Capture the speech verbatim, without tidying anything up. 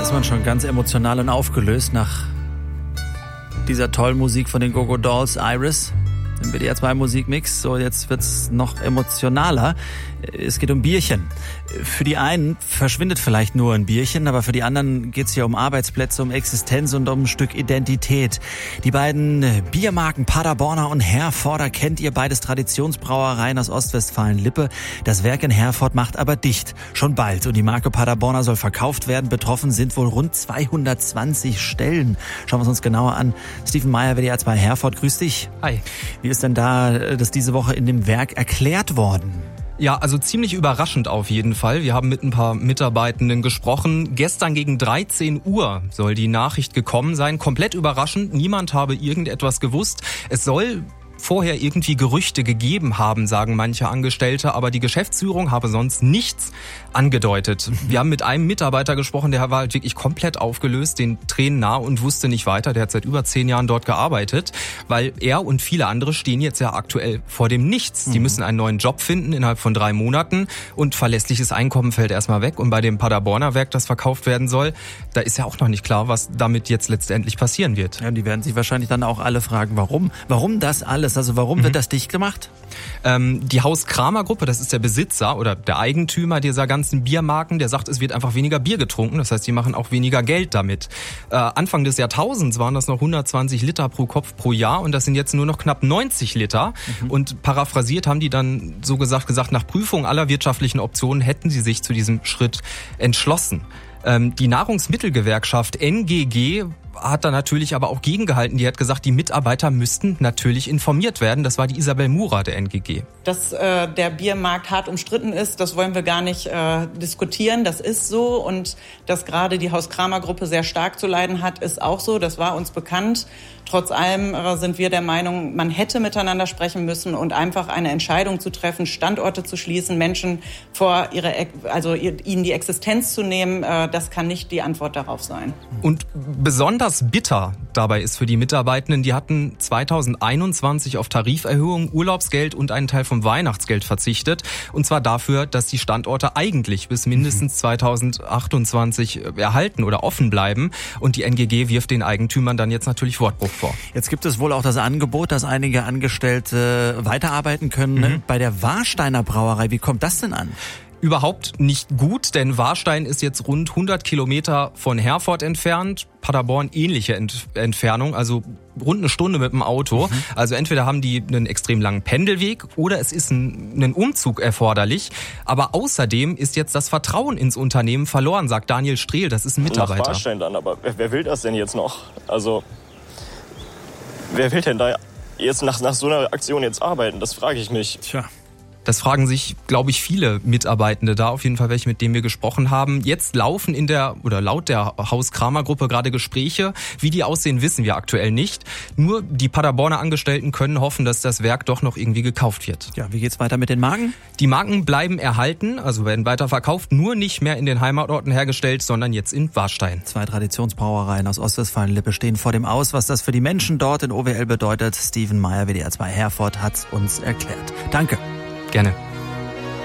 ist man schon ganz emotional und aufgelöst nach dieser tollen Musik von den Go-Go Dolls, Iris, im W D R zwei Musikmix. So, jetzt wird's noch emotionaler. Es geht um Bierchen. Für die einen verschwindet vielleicht nur ein Bierchen, aber für die anderen geht's hier um Arbeitsplätze, um Existenz und um ein Stück Identität. Die beiden Biermarken Paderborner und Herforder kennt ihr, beides Traditionsbrauereien aus Ostwestfalen-Lippe. Das Werk in Herford macht aber dicht, schon bald. Und die Marke Paderborner soll verkauft werden. Betroffen sind wohl rund zweihundertzwanzig Stellen. Schauen wir es uns genauer an. Steven Meyer, W D R zwei Herford, grüß dich. Hi. Wie ist denn da das diese Woche in dem Werk erklärt worden? Ja, also ziemlich überraschend auf jeden Fall. Wir haben mit ein paar Mitarbeitenden gesprochen. Gestern gegen dreizehn Uhr soll die Nachricht gekommen sein. Komplett überraschend. Niemand habe irgendetwas gewusst. Es soll vorher irgendwie Gerüchte gegeben haben, sagen manche Angestellte, aber die Geschäftsführung habe sonst nichts angedeutet. Wir haben mit einem Mitarbeiter gesprochen, der war halt wirklich komplett aufgelöst, den Tränen nah und wusste nicht weiter. Der hat seit über zehn Jahren dort gearbeitet, weil er und viele andere stehen jetzt ja aktuell vor dem Nichts. Die müssen einen neuen Job finden innerhalb von drei Monaten und verlässliches Einkommen fällt erstmal weg. Und bei dem Paderborner Werk, das verkauft werden soll, da ist ja auch noch nicht klar, was damit jetzt letztendlich passieren wird. Ja, die werden sich wahrscheinlich dann auch alle fragen, warum? Warum das alles? Also warum mhm. wird das dicht gemacht? Ähm, die Haus-Kramer-Gruppe, das ist der Besitzer oder der Eigentümer dieser ganzen Biermarken, der sagt, es wird einfach weniger Bier getrunken. Das heißt, die machen auch weniger Geld damit. Äh, Anfang des Jahrtausends waren das noch hundertzwanzig Liter pro Kopf pro Jahr und das sind jetzt nur noch knapp neunzig Liter. Mhm. Und paraphrasiert haben die dann so gesagt, gesagt, nach Prüfung aller wirtschaftlichen Optionen hätten sie sich zu diesem Schritt entschlossen. Ähm, die Nahrungsmittelgewerkschaft N G G hat da natürlich aber auch gegengehalten. Die hat gesagt, die Mitarbeiter müssten natürlich informiert werden. Das war die Isabel Murer der N G G. Dass äh, der Biermarkt hart umstritten ist, das wollen wir gar nicht äh, diskutieren. Das ist so. Und dass gerade die Haus-Kramer-Gruppe sehr stark zu leiden hat, ist auch so. Das war uns bekannt. Trotz allem äh, sind wir der Meinung, man hätte miteinander sprechen müssen und einfach eine Entscheidung zu treffen, Standorte zu schließen, Menschen vor ihre, also ihnen die Existenz zu nehmen, äh, das kann nicht die Antwort darauf sein. Und besonders bitter dabei ist für die Mitarbeitenden, die hatten zweitausendeinundzwanzig auf Tariferhöhungen, Urlaubsgeld und einen Teil vom Weihnachtsgeld verzichtet. Und zwar dafür, dass die Standorte eigentlich bis mindestens zweitausendachtundzwanzig erhalten oder offen bleiben. Und die N G G wirft den Eigentümern dann jetzt natürlich Wortbruch vor. Jetzt gibt es wohl auch das Angebot, dass einige Angestellte weiterarbeiten können mhm. bei der Warsteiner Brauerei. Wie kommt das denn an? Überhaupt nicht gut, denn Warstein ist jetzt rund hundert Kilometer von Herford entfernt. Paderborn ähnliche Ent- Entfernung, also rund eine Stunde mit dem Auto. Mhm. Also entweder haben die einen extrem langen Pendelweg oder es ist ein, ein Umzug erforderlich. Aber außerdem ist jetzt das Vertrauen ins Unternehmen verloren, sagt Daniel Strehl, das ist ein Mitarbeiter. Nach Warstein dann, aber wer, wer will das denn jetzt noch? Also wer will denn da jetzt nach, nach so einer Aktion jetzt arbeiten? Das frage ich mich. Tja. Das fragen sich, glaube ich, viele Mitarbeitende da, auf jeden Fall welche, mit denen wir gesprochen haben. Jetzt laufen in der, oder laut der Haus-Kramer-Gruppe gerade Gespräche. Wie die aussehen, wissen wir aktuell nicht. Nur die Paderborner Angestellten können hoffen, dass das Werk doch noch irgendwie gekauft wird. Ja, wie geht's weiter mit den Marken? Die Marken bleiben erhalten, also werden weiter verkauft, nur nicht mehr in den Heimatorten hergestellt, sondern jetzt in Warstein. Zwei Traditionsbrauereien aus Ostwestfalen-Lippe stehen vor dem Aus. Was das für die Menschen dort in O W L bedeutet, Steven Meyer, W D R zwei Herford, hat's uns erklärt. Danke. Gerne.